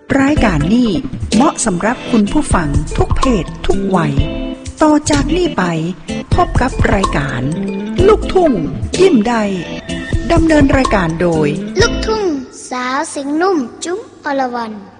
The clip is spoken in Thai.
รายการนี้เหมาะสำหรับคุณผู้ฟังทุกเพศทุกวัยต่อจากนี้ไปพบกับรายการลูกทุ่งยิ้มได้ดำเนินรายการโดยลูกทุ่งสาวเสียงนุ่มจุ๊มอรวรรณ